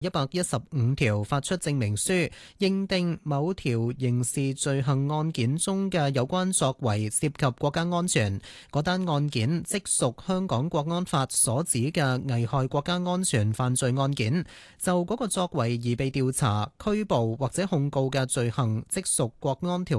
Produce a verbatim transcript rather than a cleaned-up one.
一百一十五條發出證明書，認定某條刑事罪行案件中嘅有關作為涉及國家安全，嗰單案件即屬香港國安法所指嘅危害國家安全犯罪案件，就嗰個作為而被調查、拘捕或者控告嘅罪行，即屬國安條